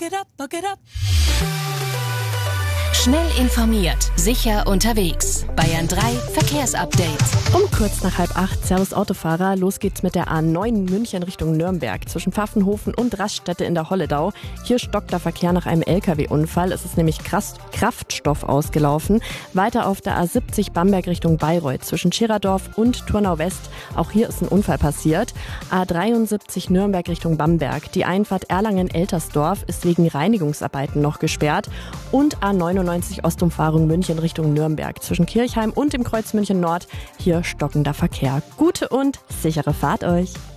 book it up. Schnell informiert, sicher unterwegs. Bayern 3 Verkehrsupdate. Um kurz nach 7:30, servus Autofahrer, los geht's mit der A9 München Richtung Nürnberg zwischen Pfaffenhofen und Raststätte in der Holledau. Hier stockt der Verkehr nach einem LKW-Unfall. Es ist nämlich Kraftstoff ausgelaufen. Weiter auf der A70 Bamberg Richtung Bayreuth zwischen Schirerdorf und Turnau West. Auch hier ist ein Unfall passiert. A73 Nürnberg Richtung Bamberg. Die Einfahrt Erlangen-Eltersdorf ist wegen Reinigungsarbeiten noch gesperrt. Und A99 Ostumfahrung München Richtung Nürnberg zwischen Kirchheim und dem Kreuz München Nord. Hier stockender Verkehr. Gute und sichere Fahrt euch!